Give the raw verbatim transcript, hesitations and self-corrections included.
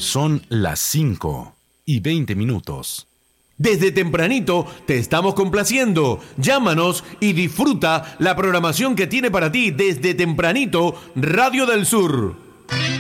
Son las cinco y veinte minutos. Desde tempranito te estamos complaciendo. Llámanos y disfruta la programación que tiene para ti desde tempranito Radio del Sur.